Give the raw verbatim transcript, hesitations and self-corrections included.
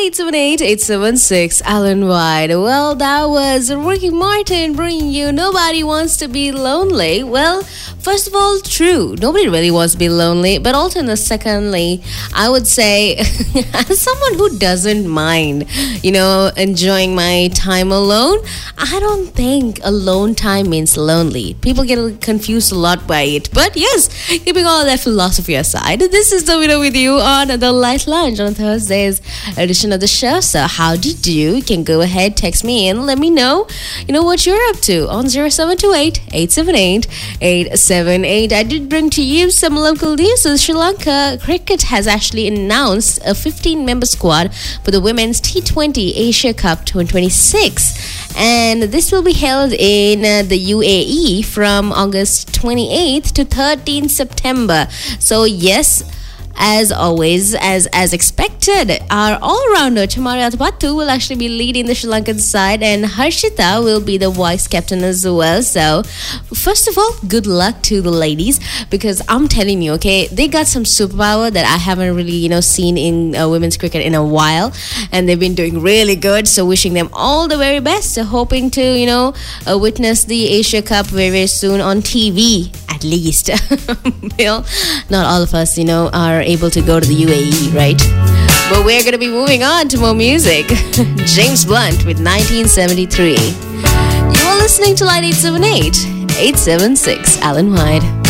eight seven eight, eight seven six, Alan White. Well, that was Ricky Martin bringing you Nobody Wants to Be Lonely. Well, first of all, true. Nobody really wants to be lonely. But also, in the secondly, I would say, as someone who doesn't mind, you know, enjoying my time alone, I don't think alone time means lonely. People get confused a lot by it. But yes, keeping all that philosophy aside, this is the winner with you on the Light Lounge on Thursday's edition of the show. So how do you do? You can go ahead, text me in, let me know, you know, what you're up to on zero seven two eight, eight seven eight, eight seven eight. I did bring to you some local news. So Sri Lanka Cricket has actually announced a fifteen-member squad for the Women's T twenty Asia Cup twenty twenty-six. And this will be held in uh, the U A E from August twenty-eighth to thirteenth September. So yes, as always, as as expected, our all-rounder Chamari Atapattu will actually be leading the Sri Lankan side, and Harshita will be the vice captain as well. So, first of all, good luck to the ladies, because I'm telling you, okay, they got some superpower that I haven't really, you know, seen in uh, women's cricket in a while, and they've been doing really good. So, wishing them all the very best. So, hoping to, you know, uh, witness the Asia Cup very, very soon on T V, at least. Well, not all of us, you know, are able to go to the U A E, right? But we're going to be moving on to more music. James Blunt with nineteen seventy-three. You are listening to Light eight seven eight, eight seven six, Alan White.